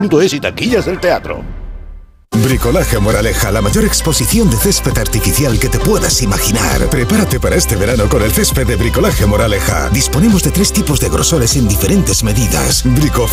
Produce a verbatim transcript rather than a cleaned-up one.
Es y taquillas del teatro. Bricolaje Moraleja, la mayor exposición de césped artificial que te puedas imaginar. Prepárate para este verano con el césped de Bricolaje Moraleja. Disponemos de tres tipos de grosores en diferentes medidas. Brico